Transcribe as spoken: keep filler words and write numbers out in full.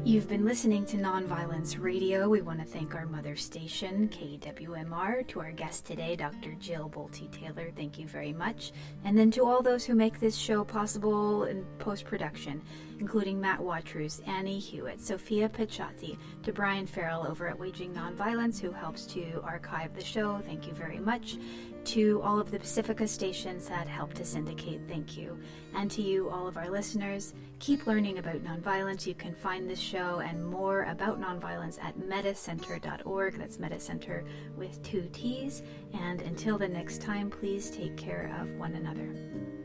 You've been listening to Nonviolence Radio. We want to thank our mother station, K W M R, to our guest today, Doctor Jill Bolte-Taylor. Thank you very much. And then to all those who make this show possible in post-production, including Matt Watrous, Annie Hewitt, Sophia Picciotti, to Brian Farrell over at Waging Nonviolence, who helps to archive the show. Thank you very much. To all of the Pacifica stations that help to syndicate, thank you. And to you, all of our listeners, keep learning about nonviolence. You can find this show and more about nonviolence at metacenter dot org. That's Metacenter with two T's. And until the next time, please take care of one another.